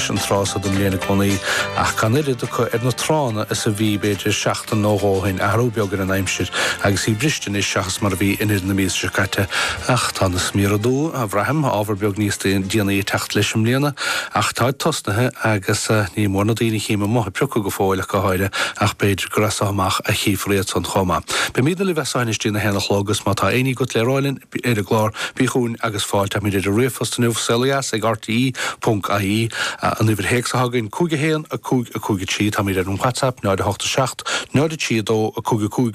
leis an trásad an léana conaí ach canirid na trána is a bhí beidir 16 nóháin ahrúbeagar an aimsir agus í bristin is seachas mar bhí inir na mís se caite ach tá na smíradú a bhraim ábharbeag níos díanaí techt leis am léana ach tá tosnathe agus ní mór na daoine chéime mothe preocha go fáile go háide ach beidir grasa amach a chífriad san chomá. Be míad le bheitsáinistí na héna chlógus má tá aoní go léráilinn ar a glár bíchún agus fáilte míidir a riomhfastanúh Celias ag RTE.ie an iwwer héag sa hagann cúige héan a cúige tí tá míidir an WhatsApp 986 9 a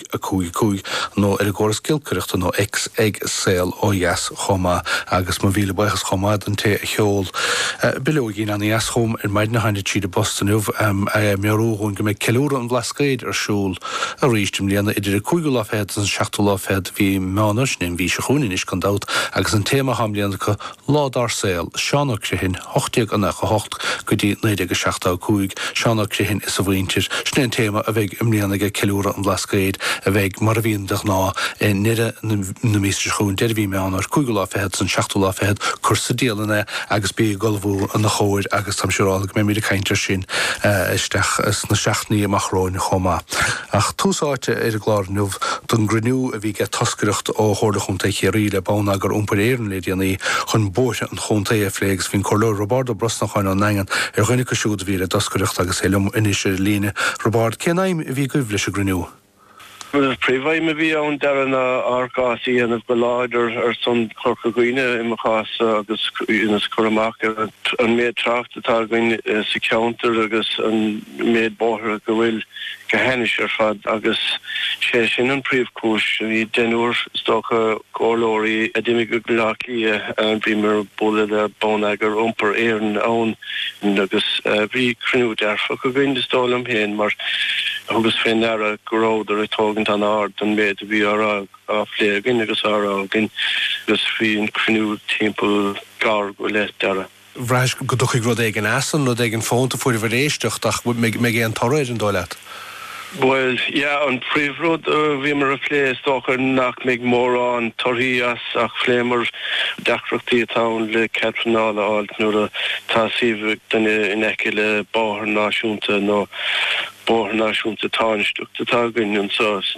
cúige nó ar a ggóras gilcaireachta nó ex ag saoil ó yes chomá agus má bhíle buchas chomá an té cheol. Biló gin an yes chom ar maid na haine tíad a bostanúh mearúhún go méid ceúra an bhlascaid ar siúl a rístim léana idir a cúige láfead an 16 láfead bhí mánas nin bhí se chuúnin is gan dát agus an téma ham léana go ládar saoil seánach crihinn 8 go 8 go dtí 9 cúig seánach crihinn is a bhaintir snéan téma a bheith imléanaige ceúra an bhlascaid a bheith mar a bhíondach ná nire na místir chuún de bhí meánar cúige láfead san 16 láfead chusa déalana agus bí golbhú an na chóir agus tam siúrála mé míidir caiintear sin isteach na 16 amachráin chomá. Ach túsáte ar a glárnúh don grinú a bhí ge toscaireacht ó chóirlachúnta chéirí le bána gur umparéirin le déanaí chun bóise an chónta a phléigs hín choir Robardo Brosnacháin an negan ar chuinnig go siúd bhí a toscaireacht agus éilm inis líne. Robard, cénaim bhí goibh leis a grinú? Well, príomhaim a bhí ann dearan argásaí an beláidir ar son chorca gcuoine imachás agus inas churamach an méid tracht atá gcuoine sa counter agus an méid bóthir go bhfuil gehennis ar fad agus sé sin an príomhcúis hí denúir stocha gólóirí a dimig go gláci an bhí mar bóla a bónagar umpar éan ann agus bhí crinú dearfa go gcuoine stálam héin mar agus féin ara goródar a tógant an ard an méid a bhí ara a phléagin agus ara agin agus bhí an crinú timppel gar go leit ara. Bhreis go duchaigh rud ag an asan nó ag an fónta fuair bhar éisteach ach mé an toréid an dóileat? Well, yeah, an príomhród bhí mar a phlé stochar nach méid mór an torthaí ach phlémar deachreachtaí atá le ceadfanála áilt nuair a tásaíomh den in eice le báthar náisiúnta nó báthar náisiúnta táisteachta tá gcuine an sás.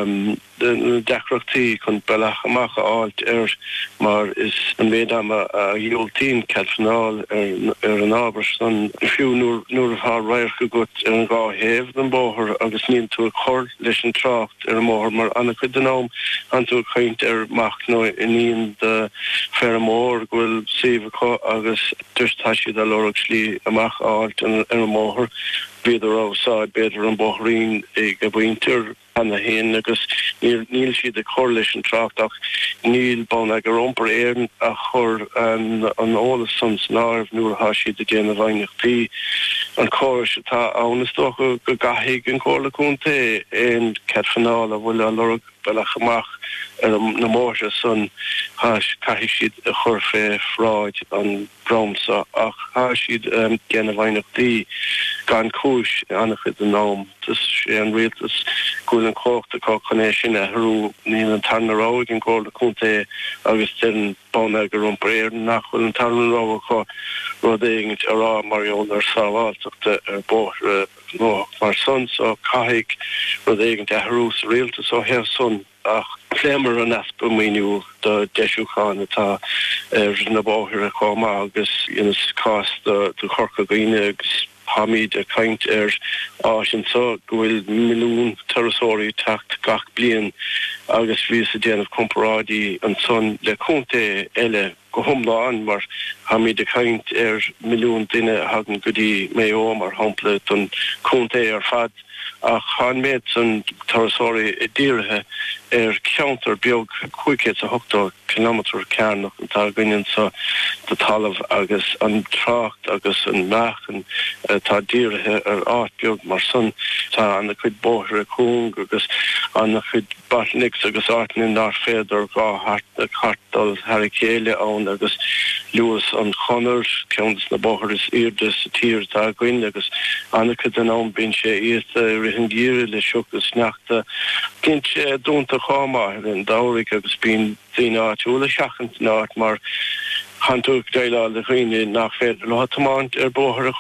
Deachreachtaí chun bealach amach áilt mar is an méid am a dheoltaín ceadfanál ar an ábhar san fiú nuair a ráir go gut ar an gá héamh den báthar agus níl tú a chur leis an trácht ar an mór mar anna chud den ám an tú chuint ar mach nó iníon de fer mór gohfuil sívh agus dúirtá siad a lorach slí amach áilt ar an mór beidir ásáid beidir an bóthrín ag a bhaintear anna héin agus níl siad a chur leis an tráchtach níl bán ag a rompar éan a chur an ólas san snáirh nuair a siad a déanana bhainechtaí an chóir se tá ánastócha go gaithigh an chórlaúnta éon ceadfanála bhfuil a lorach bealach amach ar na mórse san caithigh siad a chur fé fráid an bromsa ach siad déanana bhainechtaí gan cúis anna chud an nám tus sé an réaltas gúil an cóchta chunéis sin a thrú níl an tarnaráig an chórlaúnta agus den bána go rompar éan nach chfuil an tarnaráig chu rud éigent ará marón ar sábháilteachta ar bóthar nó mar son so caithigh rud éigent a thrús réaltas ó heamh son ach phlémar an aspa míniú do deisiúcháin atá na báthir a chomá agus inas cás do chorca gcuoine agus hamid a kaint ásin so gohfuil milliún tarasóirí tacht gach blian agus ví a déanamh comparáidí an son le cúnta eile go thomláán mar hamid a kaint milliún duine hagan gotí mé mar hampla don cúnta ar fad ach chan méid san tarasóirí díirithe counter beag cuiice a 8 kilometer ceannach an tá gaiinn sa de talamh agus an trácht agus an meach an tá díirithe ar áit beag mar son tá anna chuid bóthir a cún agus anna chuid batnig agus áitnin ná féidir gá hartdal haricéile ann agus luas an chonir ceantas na bóthir is irde sa tír tá gaiinn agus anna chuid an am bin sé íirta rihin díire le seochtas neachta cinint sé dúnta cháma an dáric agus bín tíine áitiúla seachant náit mar hanúg déile le chuoine nach féidir le hatáint ar bóthir